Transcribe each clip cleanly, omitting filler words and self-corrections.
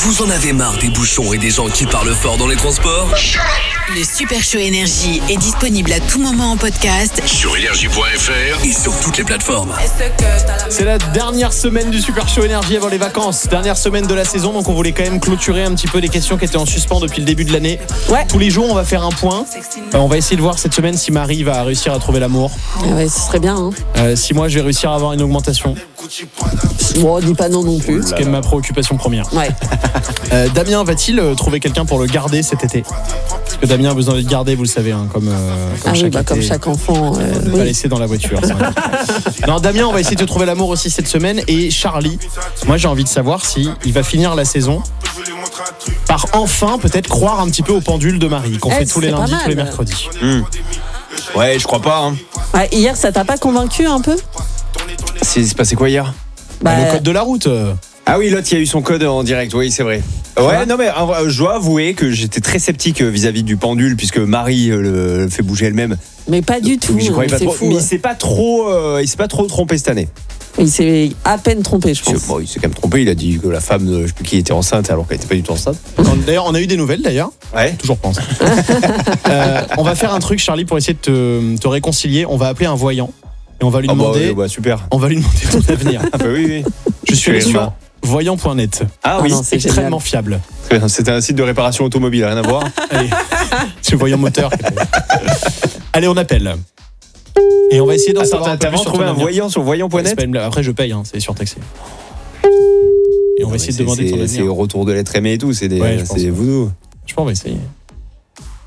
Vous en avez marre des bouchons et des gens qui parlent fort dans les transports ? Le Super Show Énergie est disponible à tout moment en podcast Sur énergie.fr et sur toutes les plateformes. C'est la dernière semaine du Super Show Énergie avant les vacances. Dernière semaine de la saison, donc on voulait quand même clôturer un petit peu les questions qui étaient en suspens depuis le début de l'année. Ouais. Tous les jours, on va faire un point. On va essayer de voir cette semaine si Marie va réussir à trouver l'amour. Ouais, ce serait bien. Si moi, je vais réussir à avoir une augmentation. Bon, dis pas non plus. C'est quand même ma préoccupation première. Ouais. Damien va-t-il trouver quelqu'un pour le garder cet été ? Parce que Damien a besoin d'être gardé, vous le savez, hein, comme chaque été. Comme chaque enfant. Ne pas laisser dans la voiture. Non, Damien, on va essayer de trouver l'amour aussi cette semaine. Et Charlie, moi j'ai envie de savoir si il va finir la saison par enfin peut-être croire un petit peu au pendule de Marie qu'on fait tous les lundis, tous les mercredis. Ouais, je crois pas. Hein. Ouais, hier, ça t'a pas convaincu un peu ? C'est passé quoi hier ? Le code de la route. Ah oui, l'autre, il y a eu son code en direct, oui, c'est vrai. Ouais, non mais je dois avouer que j'étais très sceptique vis-à-vis du pendule puisque Marie le fait bouger elle-même. Mais pas du tout. J'y croyais pas c'est trop. fou. Mais il s'est pas trop trompé cette année. Il s'est à peine trompé, je pense. Bon, il s'est quand même trompé. Il a dit que la femme, je sais plus qui était enceinte alors qu'elle était pas du tout enceinte. D'ailleurs, on a eu des nouvelles d'ailleurs. Ouais. Toujours pas enceinte. On va faire un truc, Charlie, pour essayer de te réconcilier. On va appeler un voyant et on va lui demander. Super. On va lui demander ton avenir. Ah bah oui. Je suis allé sur voyant.net. Ah oui, non, c'est extrêmement génial. fiable. C'était un site de réparation automobile, rien à voir. Allez, c'est le voyant moteur. Allez, on appelle. Et on va essayer d'en savoir un peu T'as plus sur trouvé ton un avenir. voyant sur voyant.net ? C'est pas une blague. Après, je paye, hein, c'est surtaxé. Et on va essayer de demander ton C'est avenir. au retour de l'être aimé et tout, c'est Ouais, je pense, des ouais. voodoo. Je pense qu'on va essayer. Allô ?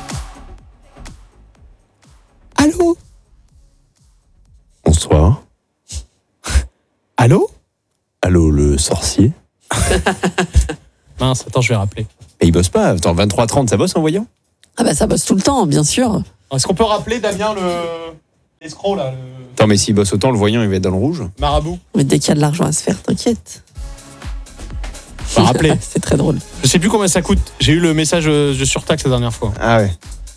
Allô ? Bonsoir. Allô ? Allô, le sorcier ? Mince, attends, je vais rappeler. Et il bosse pas. Attends, 23h30, ça bosse en voyant ? Ah bah ça bosse tout le temps, bien sûr. Est-ce qu'on peut rappeler, Damien, l'escroc, là, Attends, mais s'il bosse autant, le voyant, il va être dans le rouge. marabout ? Mais dès qu'il y a de l'argent à se faire, t'inquiète. On va rappeler. C'est très drôle. Je sais plus combien ça coûte. J'ai eu le message de surtaxe la dernière fois. Ah ouais. Allô ?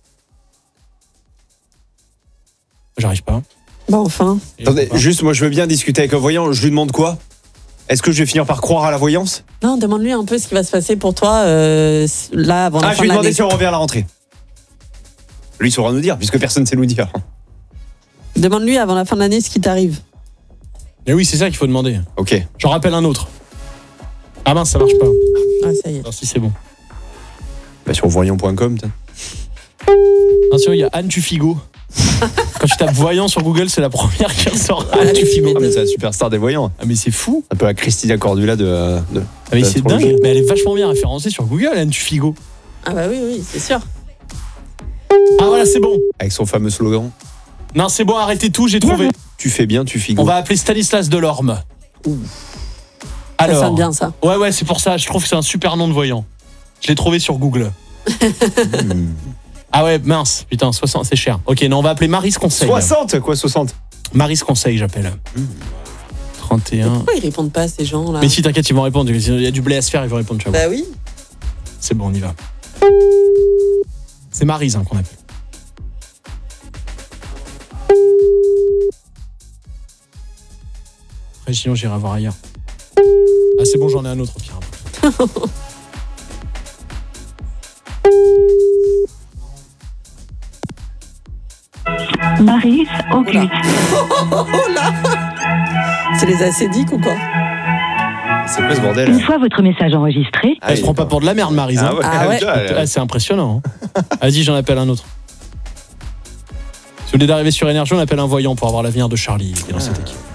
J'arrive pas. Bon, enfin. Attendez, juste, moi, je veux bien discuter avec un voyant. Je lui demande quoi ? Est-ce que je vais finir par croire à la voyance ? Non, demande-lui un peu ce qui va se passer pour toi là avant la Ah, je fin vais de lui demander l'année. si on revient à la rentrée. Lui saura nous dire, puisque personne ne sait nous dire. Demande-lui avant la fin de l'année ce qui t'arrive. Mais oui, c'est ça qu'il faut demander. Ok. J'en rappelle un autre. Ah mince, ça marche pas. Ah, ça y est. Non, si c'est bon. Bah, sur voyant.com, t'as. Attention, il y a Anne Tufigo. Quand tu tapes voyant sur Google, c'est la première qui ressort. Anne Tufigo. Ah, mais c'est la superstar des voyants. Ah mais c'est fou. Un peu la Christina Cordula de Ah mais c'est l'astrologie. dingue. Mais elle est vachement bien référencée sur Google, Anne Tufigo. Ah bah oui, c'est sûr. Ah voilà, c'est bon. Avec son fameux slogan. Non, c'est bon, arrêtez tout, j'ai trouvé. Tu fais bien, tu figures. On va appeler Stanislas Delorme. Ça Alors, sonne bien ça. ouais, c'est pour ça. Je trouve que c'est un super nom de voyant. Je l'ai trouvé sur Google. Ah ouais, mince. Putain, 60, c'est cher. Ok, non, on va appeler Maryse Conseil. 60 quoi, 60 Maryse Conseil, j'appelle. 31. Pourquoi ils répondent pas ces gens là? Mais si, t'inquiète, ils vont répondre. Il y a du blé à se faire, ils vont répondre. Ciao. Bah oui. C'est bon, on y va. C'est Maryse qu'on appelle. Après, sinon, j'irai voir ailleurs. Ah, c'est bon, j'en ai un autre au pire. Maryse occulte. Oh là. C'est les acédiques ou quoi? C'est quoi ce bordel? Une fois votre message enregistré, Elle se prend pas pour de la merde, Maryse. Ah ouais, Ah ouais. Ah, c'est impressionnant. Hein. Vas-y, j'en appelle un autre. Si vous voulez d'arriver sur Énergie, on appelle un voyant pour avoir l'avenir de Charlie qui est dans cette équipe.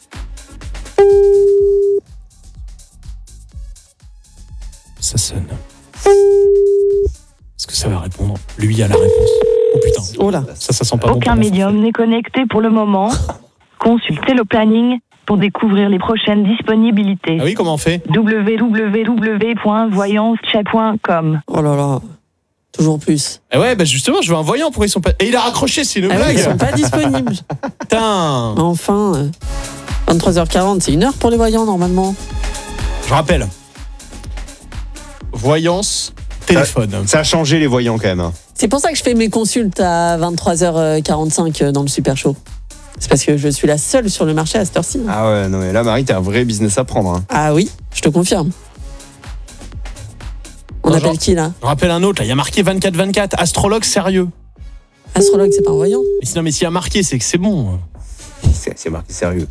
Ça sonne. Est-ce que ça va répondre? Lui a la réponse. Oh putain. Oh là. Ça sent pas bon. aucun pour moi. médium n'est connecté pour le moment. Consultez le planning pour découvrir les prochaines disponibilités. Ah oui, comment on fait? www.voyancecheck.com. Oh là là. Toujours plus. Eh ouais, bah justement, je veux un voyant. Pourquoi ils sont pas. Et il a raccroché, c'est une Ah oui, blague. ils sont pas disponibles. Putain. Enfin. 23h40, c'est 1 heure pour les voyants normalement. Je rappelle. Voyance, téléphone. Ça a changé les voyants quand même. Hein. C'est pour ça que je fais mes consultes à 23h45 dans le Super Show. C'est parce que je suis la seule sur le marché à cette heure-ci. Ah ouais, non mais là, Marie, t'as un vrai business à prendre. Hein. Ah oui, je te confirme. On Non, appelle genre- qui, là? Je rappelle un autre, là. Il y a marqué 24-24. Astrologue sérieux. Astrologue, c'est pas un voyant? Non, mais s'il y a marqué, c'est que c'est bon. C'est marqué sérieux.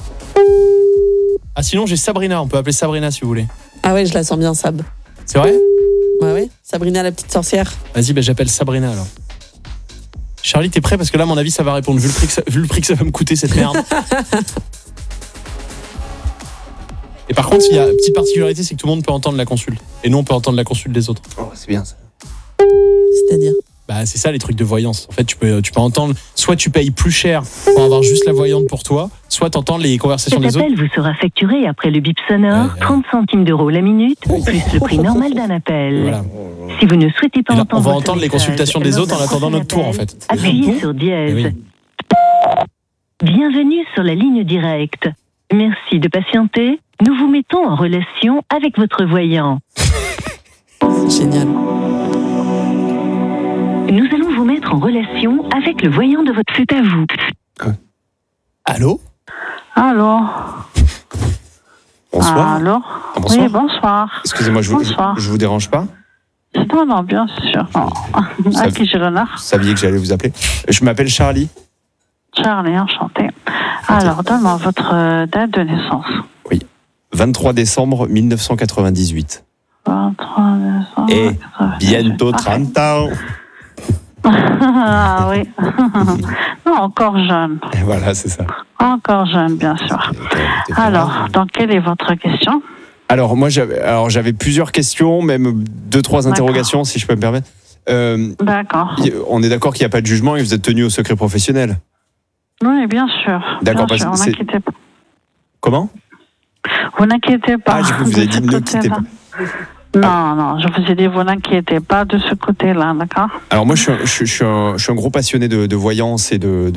Ah, sinon, j'ai Sabrina. On peut appeler Sabrina si vous voulez. Ah ouais, je la sens bien, Sab. C'est vrai? Ouais. Sabrina, la petite sorcière. Vas-y, j'appelle Sabrina alors. Charlie, t'es prêt? Parce que là, à mon avis, ça va répondre. Vu le prix que ça va me coûter, cette merde. Et par contre, il y a une petite particularité, c'est que tout le monde peut entendre la consulte. Et nous, on peut entendre la consulte des autres. Oh, c'est bien ça. C'est-à-dire? Bah, c'est ça les trucs de voyance. En fait, tu peux entendre. Soit tu payes plus cher pour avoir juste la voyante pour toi, soit t'entends les conversations Cet des autres. appel vous sera facturé après le bip sonore, Ouais. 30 centimes d'euros la minute, plus le prix normal d'un appel. Voilà. Si vous ne souhaitez pas Et là, entendre on va votre entendre les message consultations des lors autres en d'un attendant prochain notre tour, en appel, fait. Appuyez sur Eh dièse. oui. Bienvenue sur la ligne directe. Merci de patienter. Nous vous mettons en relation avec votre voyant. Génial. Nous allons vous mettre en relation avec le voyant de votre fête à vous. Allô? Allô. Bonsoir. Allô. Ah, bonsoir. Oui, bonsoir. Excusez-moi, Bonsoir. je vous dérange pas? Non, bien sûr. Non. Ça- À qui j'ai l'honneur? Vous saviez que j'allais vous appeler. Je m'appelle Charlie. Charlie, enchanté. Alors, donne-moi votre date de naissance. 23 décembre 1998. 23 décembre. Et bientôt 30 ans. Ah oui. Non, encore jeune. Et voilà, c'est ça. Encore jeune, bien sûr. Alors, donc, quelle est votre question? Alors, moi, j'avais plusieurs questions, même 2-3 interrogations, si je peux me permettre. D'accord. On est d'accord qu'il n'y a pas de jugement et vous êtes tenu au secret professionnel. Oui, bien sûr. D'accord, Bien sûr, parce que vous n'inquiétez pas. Comment? Vous n'inquiétez pas. Ah, j'ai cru que vous avez de dit ce ne quittez côté-là. pas. Non, je vous ai dit, vous n'inquiétez pas de ce côté-là, d'accord? Alors moi, je suis un gros passionné de voyance et de